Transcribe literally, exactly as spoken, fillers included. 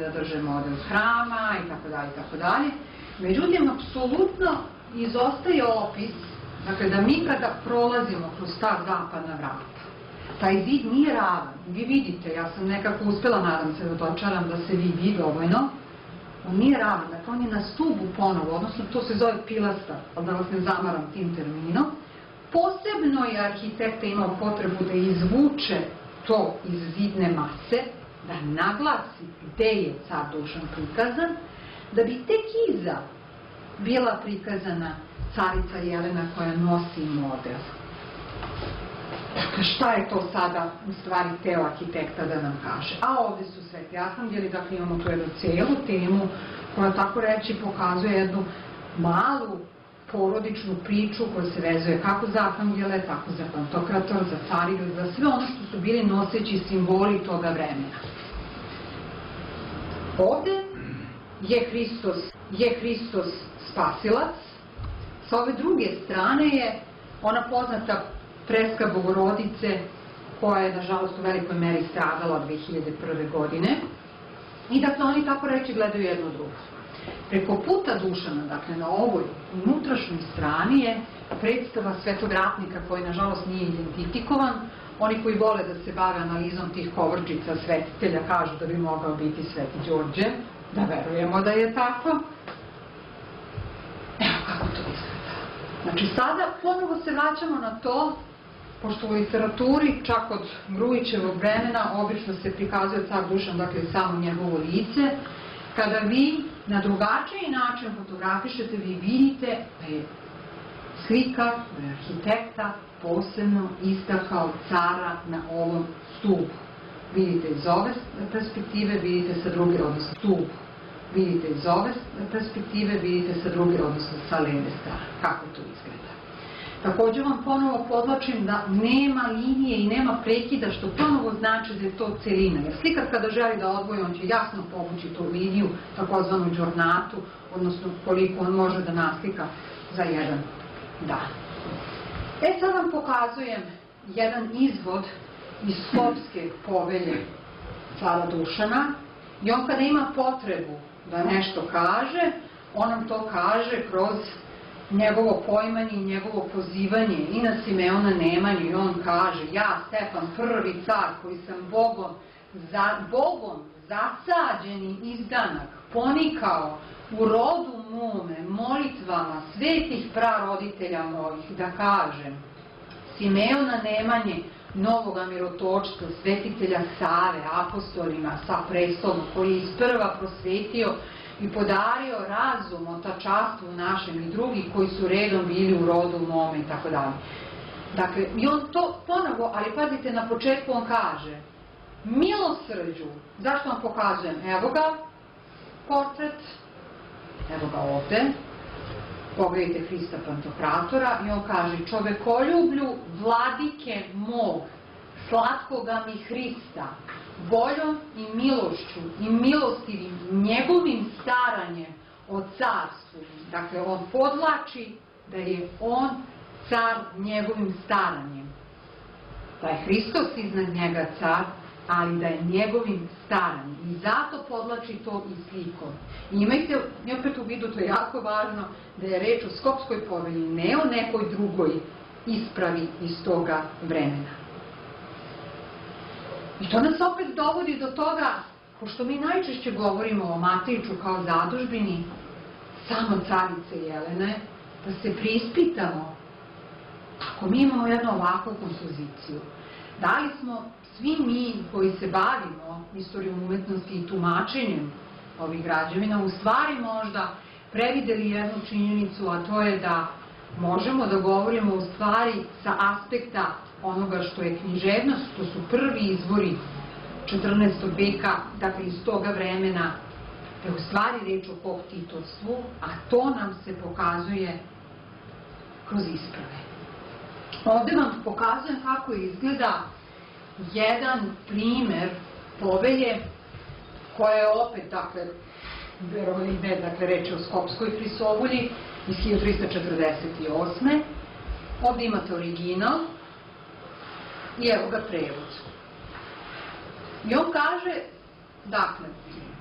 da drže model hrama i tako dalje i tako dalje. Međutim, apsolutno izostaje opis, dakle da mi kada prolazimo kroz ta zapadna vrata, taj zid nije ravan. Vi vidite, ja sam nekako uspela, nadam se da dočaram da se vidi dovoljno, on nije ravan, dakle on je na stubu ponovo, odnosno to se zove pilastar, ali da vas ne zamaram tim terminom. Posebno je arhitekta imao potrebu da izvuče to iz zidne mase, da naglasi gde je car Dušan prikazan, da bi tek iza bila prikazana carica Jelena koja nosi model. Dakle, šta je to sada u stvari teo arhitekta da nam kaže? A ovde su Sveti arhangeli, dakle imamo tu jednu celu temu koja, tako reći, pokazuje jednu malu porodičnu priču koja se vezuje kako za arhangele, tako za pantokrator, za cariju, za sve ono što su bili noseći simboli toga vremena. Ovde je Hristos, je Hristos spasilac, sa ove druge strane je ona poznata freska Bogorodice koja je, nažalost, u velikoj meri stradala dve hiljade prve. godine i dakle oni, tako reći, gledaju jedno drugo. Preko puta Dušana, dakle na ovoj unutrašnjoj strani je predstava Svetog ratnika koji, nažalost, nije identifikovan. Oni koji vole da se bave analizom tih kovrčica svetitelja kažu da bi mogao biti Sveti Đorđe, da verujemo da je tako. Evo kako to izgleda. Znači sada ponovo se vraćamo na to, pošto u literaturi, čak od Grujićevog vremena, obično se prikazuje car Dušan, dakle samo njegovo lice. Kada vi na drugačiji način fotografišete, vi vidite da je slikar, da je arhitekta posebno istakao cara na ovom stupu. Vidite iz ove perspektive, vidite sa druge, odnosno stupu. Vidite iz ove perspektive, vidite sa druge, odnosno sa leve strane. Kako to izgleda? Takođe vam ponovo podlačim da nema linije i nema prekida, što ponovo znači da je to celina. Jer slikar kada želi da odvoji, on će jasno povući tu liniju, takozvanu đornatu, odnosno koliko on može da naslika za jedan dan. E sad vam pokazujem jedan izvod iz Skopske povelje cara Dušana i on kada ima potrebu da nešto kaže, on nam to kaže kroz njegovo poimanje i njegovo pozivanje i na Simeona Nemanju i on kaže: ja, Stefan, prvi car koji sam Bogom, za, Bogom zasađeni izdanak ponikao u rodu mome molitvama svetih praroditelja mojih, da kažem Simeona Nemanje, novoga mirotočstva, svetitelja Save, apostolima sa prestolom, koji je isprva prosvetio i podario razum o tačastvu našem i drugi koji su redom bili u rodu mome i tako dalje. Dakle, i on to ponovo, ali pazite, na početku on kaže milosrđu. Zašto vam pokazujem? Evo ga portret, evo ga ovde, pogledajte Hrista Pantokratora i on kaže: čovekoljublju vladike mog, slatkoga mi Hrista, voljom i milošću i milostivim njegovim staranjem o carstvu. Dakle, on podlači da je on car njegovim staranjem. Da je Hristos iznad njega car, ali da je njegovim staranjem. I zato podlači to i slikom. I imajte opet u vidu, to je jako važno, da je reč o Skopskoj povelji, ne o nekoj drugoj ispravi iz toga vremena. I to nas opet dovodi do toga, pošto mi najčešće govorimo o Matiću kao zadužbini samo carice Jelene, da se prispitamo, ako mi imamo jednu ovakvu kompoziciju, da li smo svi mi koji se bavimo istorijom umetnosti i tumačenjem ovih građevina u stvari možda prevideli jednu činjenicu, a to je da možemo da govorimo u stvari sa aspekta onoga što je književnost, to su prvi izvori četrnaestog veka, dakle iz toga vremena, da je u stvari reč o kohtitovstvu, a to nam se pokazuje kroz isprave. Ovde vam pokazujem kako izgleda jedan primer povelje koja je opet, dakle, verovali ne, dakle, reč je o Skopskoj hrisovulji iz hiljadu trista četrdeset osme. Ovde imate original i evo ga prevod. I on kaže, dakle,